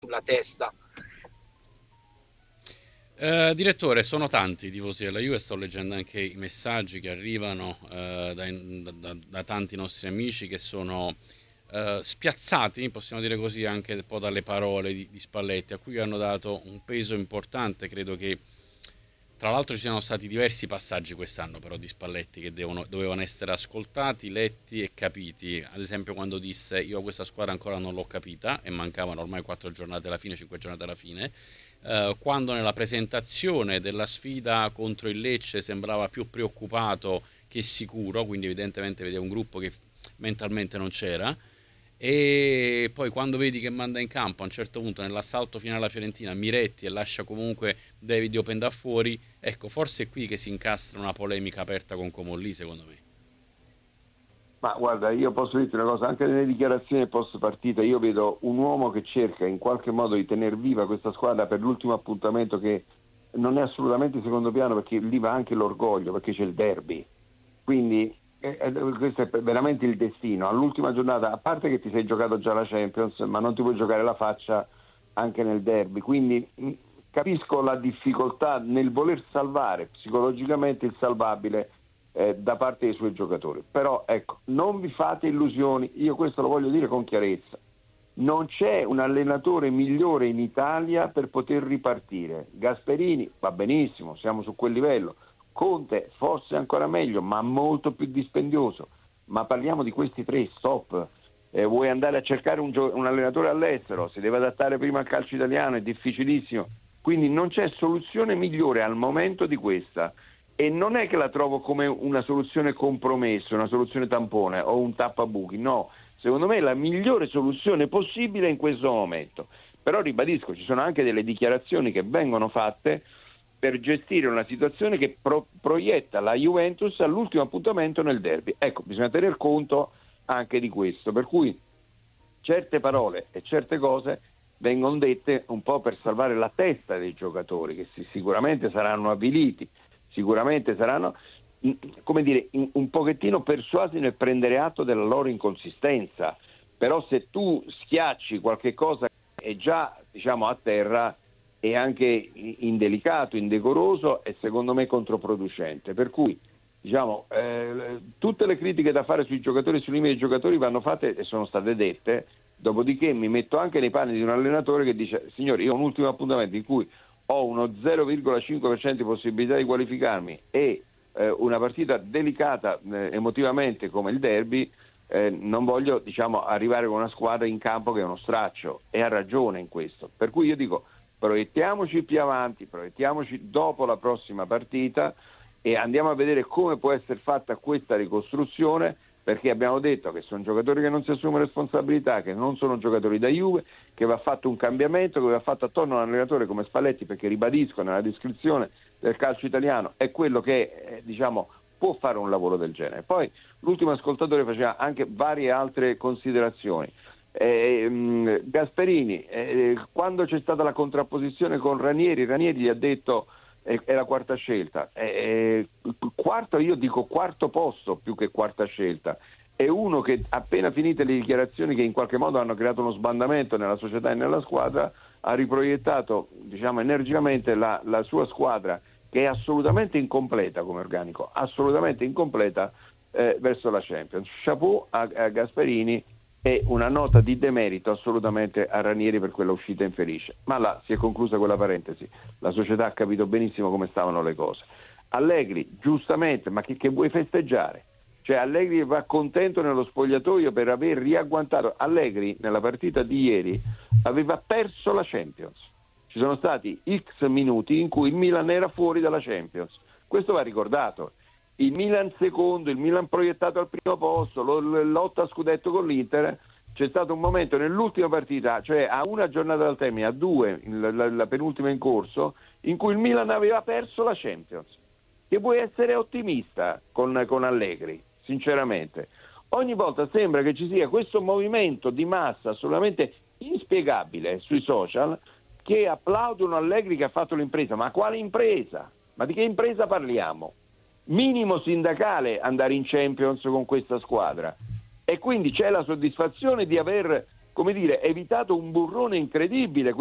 sulla testa. Direttore, sono tanti i tifosi della Juve, sto leggendo anche i messaggi che arrivano da tanti nostri amici che sono spiazzati, possiamo dire così, anche un po' dalle parole di Spalletti, a cui hanno dato un peso importante. Credo che tra l'altro ci siano stati diversi passaggi quest'anno però di Spalletti che dovevano essere ascoltati, letti e capiti. Ad esempio quando disse io questa squadra ancora non l'ho capita e mancavano ormai 4 giornate alla fine, 5 giornate alla fine, quando nella presentazione della sfida contro il Lecce sembrava più preoccupato che sicuro, quindi evidentemente vedeva un gruppo che mentalmente non c'era, e poi quando vedi che manda in campo a un certo punto nell'assalto finale alla Fiorentina Miretti e lascia comunque David Open da fuori, ecco, forse è qui che si incastra una polemica aperta con Comolli, secondo me. Ma guarda, io posso dirti una cosa, anche nelle dichiarazioni post partita io vedo un uomo che cerca in qualche modo di tenere viva questa squadra per l'ultimo appuntamento, che non è assolutamente secondo piano, perché lì va anche l'orgoglio, perché c'è il derby. Quindi questo è veramente il destino. All'ultima giornata, a parte che ti sei giocato già la Champions, ma non ti puoi giocare la faccia anche nel derby. Quindi capisco la difficoltà nel voler salvare psicologicamente il salvabile da parte dei suoi giocatori. Però ecco, non vi fate illusioni, io questo lo voglio dire con chiarezza. Non c'è un allenatore migliore in Italia per poter ripartire. Gasperini va benissimo, siamo su quel livello. Conte forse ancora meglio, ma molto più dispendioso. Ma parliamo di questi tre, stop. Vuoi andare a cercare un allenatore all'estero, si deve adattare prima al calcio italiano, è difficilissimo. Quindi non c'è soluzione migliore al momento di questa. E non è che la trovo come una soluzione compromessa, una soluzione tampone o un tappabuchi, no. Secondo me è la migliore soluzione possibile in questo momento. Però ribadisco, ci sono anche delle dichiarazioni che vengono fatte per gestire una situazione che proietta la Juventus all'ultimo appuntamento nel derby. Ecco, bisogna tener conto anche di questo, per cui certe parole e certe cose vengono dette un po' per salvare la testa dei giocatori, che sicuramente saranno avviliti, sicuramente saranno, come dire, un pochettino persuasi nel prendere atto della loro inconsistenza. Però se tu schiacci qualche cosa che è già, diciamo, a terra, è anche indelicato, indecoroso e secondo me controproducente. Per cui, diciamo, tutte le critiche da fare sui giocatori e sui limiti dei giocatori vanno fatte e sono state dette. Dopodiché mi metto anche nei panni di un allenatore che dice: signori, io ho un ultimo appuntamento in cui ho uno 0,5% di possibilità di qualificarmi e una partita delicata emotivamente come il derby, non voglio, diciamo, arrivare con una squadra in campo che è uno straccio, e ha ragione in questo. Per cui io dico, proiettiamoci più avanti, proiettiamoci dopo la prossima partita e andiamo a vedere come può essere fatta questa ricostruzione, perché abbiamo detto che sono giocatori che non si assumono responsabilità, che non sono giocatori da Juve, che va fatto un cambiamento, che va fatto attorno a un allenatore come Spalletti, perché ribadisco, nella descrizione del calcio italiano è quello che diciamo può fare un lavoro del genere. Poi l'ultimo ascoltatore faceva anche varie altre considerazioni. Gasperini, quando c'è stata la contrapposizione con Ranieri gli ha detto è la quarta scelta. Quarto, io dico quarto posto più che quarta scelta. È uno che appena finite le dichiarazioni che in qualche modo hanno creato uno sbandamento nella società e nella squadra, ha riproiettato, diciamo, energicamente la sua squadra, che è assolutamente incompleta come organico, assolutamente incompleta, verso la Champions. Chapeau a Gasperini e una nota di demerito assolutamente a Ranieri per quella uscita infelice. Ma là si è conclusa quella parentesi, la società ha capito benissimo come stavano le cose. Allegri, giustamente, ma che vuoi festeggiare? Cioè Allegri va contento nello spogliatoio per aver riagguantato. Allegri nella partita di ieri aveva perso la Champions. Ci sono stati X minuti in cui il Milan era fuori dalla Champions. Questo va ricordato. Il Milan secondo, il Milan proiettato al primo posto, lotta a scudetto con l'Inter. C'è stato un momento nell'ultima partita, cioè a una giornata dal termine, a due, la penultima in corso, in cui il Milan aveva perso la Champions. Che vuoi essere ottimista con Allegri, sinceramente. Ogni volta sembra che ci sia questo movimento di massa assolutamente inspiegabile sui social, che applaudono Allegri che ha fatto l'impresa. Ma quale impresa? Ma di che impresa parliamo? Minimo sindacale andare in Champions con questa squadra, e quindi c'è la soddisfazione di aver come dire, evitato un burrone incredibile.